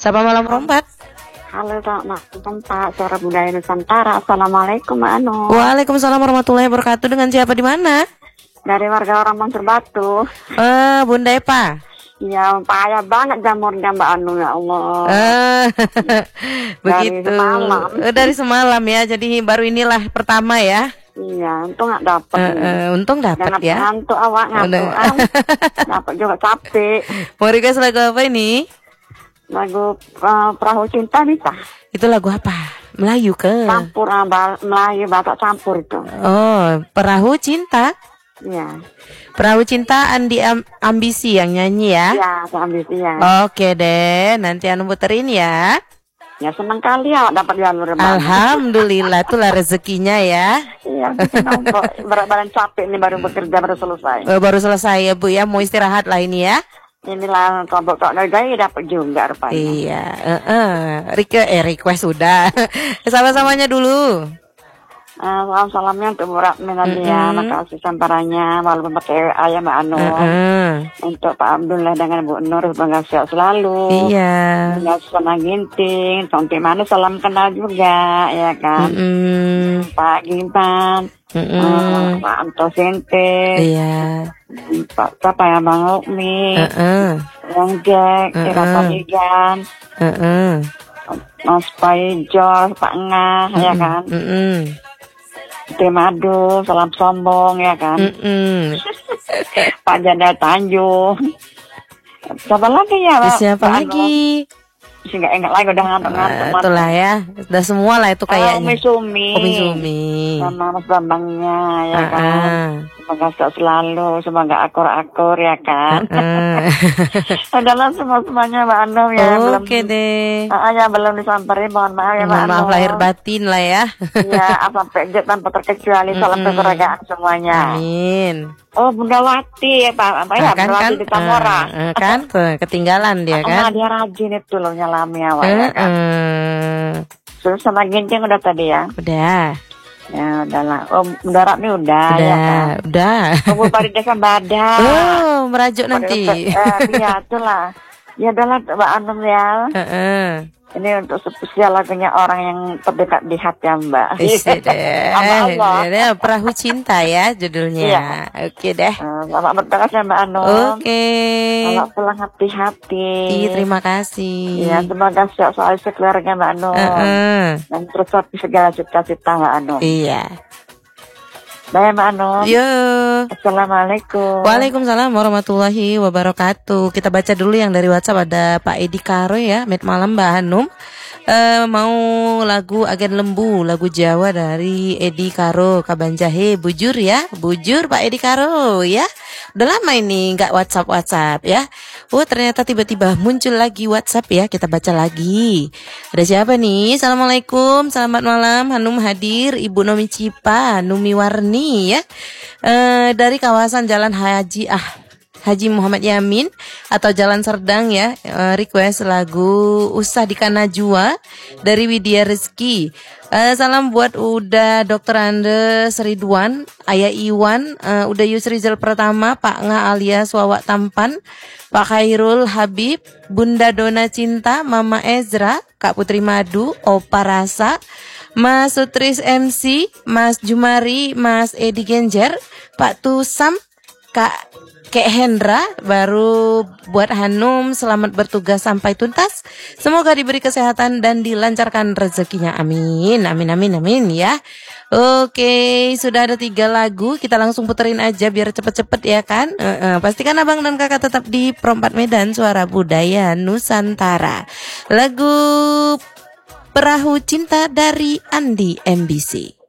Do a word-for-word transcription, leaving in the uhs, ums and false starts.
Sapa malam perempat. Halo Pak, Pak, Suara Budaya Nusantara. Assalamualaikum Mbak Anu. Waalaikumsalam warahmatullahi wabarakatuh. Dengan siapa di mana? Dari warga orang Mansur Batu. Eh, Bunda Epa. Ya, payah banget jamurnya Mbak Anu, ya Allah. Eh, begitu. Dari semalam. Eh, dari semalam ya. Jadi baru inilah pertama ya. Iya, untung nggak dapet. Eh, eh, untung dapat Jangan ya. ngantuk awak ngantuk. am. Dapat juga capek. Mau request lagu apa ini? Lagu uh, Perahu Cinta bisa. Itu lagu apa? Melayu ke? Campur uh, ba- Melayu Batak campur itu. Oh, Perahu Cinta. Iya. Perahu Cinta Andi Am- Ambisi yang nyanyi ya. Iya, sambil ya. Oke deh, nanti Anu puterin ya. Ya senang kali ya dapat jalur Mbak Anu. Alhamdulillah, itulah rezekinya ya. Iya, berat badan capek nih, baru bekerja baru selesai. Eh, baru selesai ya Bu ya, mau istirahat lah ini ya. Inilah kelompok kok gaya dapat juga rupanya. Iya, eh, eh. Rike, eh request sudah. Sama-samanya dulu. Uh, salam salamnya untuk Murak Menalia, Mm-mm. makasih samparanya walaupun pakai W A ya Mbak Anu. Mm-mm. Untuk Pak Abdullah dengan Bu Nur semoga sehat selalu. Iya. Semoga senang ginting, sampai mana salam kenal juga ya kan. Mm-mm. Pak Gimpan, Mm-mm. uh, Pak Anto Sente, Iya. Pak siapa ya Bang Ukmi, Heeh. Bang Jack, Mm-mm. Ira Panigan, Heeh. Mas Paijo, Pak Ngah ya kan. Mm-mm. Tim Madu, salam sombong ya kan. Mm-mm. Pak Janda Tanjung. Siapa lagi ya Pak? Siapa Pak lagi? Anu, enggak enggak lagi udah ngantuk-ngantuk. Nah, itulah ya. Udah semua lah itu Oh, kayaknya. Umi Sumi. Umi Sumi. Sama Mas Bambangnya ya Ah, kan. ah. Semoga sehat selalu, semoga akur-akur ya kan. Ah. Adalah semua-semuanya Mbak Anu ya. belum, Oke deh. Ah, ya belum disamperin, mohon maaf ya Mbak Mohon maaf Anu. lahir batin lah ya. Ya, sampai jet tanpa terkecuali, salam Mm-mm. kekeluargaan semuanya. Amin. Oh, Bunda Wati ya Pak, apa ya? Nah, kan Bunda kan Wati di Tamora. eh, eh, kan tuh, ketinggalan dia Nah, kan. dia rajin itu loh nyalami awak Eh, ya kan. eh. Terus sama ginting udah tadi ya. Udah. Ya udahlah. Oh, mudarat nih udah, Udah, ya kan. udah. Oh, pada desa badan. Oh, merajuk nanti. Eh, iya itulah. Ya udahlah Mbak Anum ya. Heeh. Ini untuk spesial lagunya orang yang terdekat di hati ya Mbak. Isi deh. Sama Allah. Ini Perahu Cinta ya judulnya. Iya. Oke deh. Eh, Selamat bertugas ya Mbak Anum. Oke. Selamat pulang hati-hati. Iya, terima kasih. Ya, semoga sehat selalu sekeluarga Mbak Anum. Heeh. Dan terus tapi segala cita-cita Mbak Anum. Iya. Baik Mbak Anum. Yo. Assalamualaikum. Waalaikumsalam warahmatullahi wabarakatuh. Kita baca dulu yang dari WhatsApp, ada Pak Edi Karo ya. Met malam Mbak Hanum. Eh, mau lagu Agen Lembu, lagu Jawa dari Edi Karo Kabanjahe. Bujur ya, bujur Pak Edi Karo ya. Udah lama ini nggak WhatsApp WhatsApp ya. Oh ternyata tiba-tiba muncul lagi WhatsApp ya. Kita baca lagi. Ada siapa nih? Assalamualaikum, selamat malam. Hanum hadir, Ibu Nomi Cipa, Numi Warni ya. Eh, dari kawasan Jalan Haji Ah Haji Muhammad Yamin atau Jalan Serdang ya. Eh, request lagu Usah di Najwa dari Widya Rizky. Eh, salam buat Uda Dokter Andes Ridwan, Ayah Iwan, eh, Uda Yusrizal Pertama, Pak Nga alias Wawak Tampan, Pak Khairul Habib, Bunda Dona Cinta, Mama Ezra, Kak Putri Madu, Opa Rasa, Mas Sutris M C, Mas Jumari, Mas Edi Genjer, Pak Tusam, Kak Kek Hendra, baru buat Hanum selamat bertugas sampai tuntas. Semoga diberi kesehatan dan dilancarkan rezekinya. Amin, amin, amin, amin ya. Oke, sudah ada tiga lagu. Kita langsung puterin aja biar cepet-cepet ya kan. E-e, pastikan abang dan kakak tetap di Perempat Medan, Suara Budaya Nusantara. Lagu Perahu Cinta dari Andi M B C.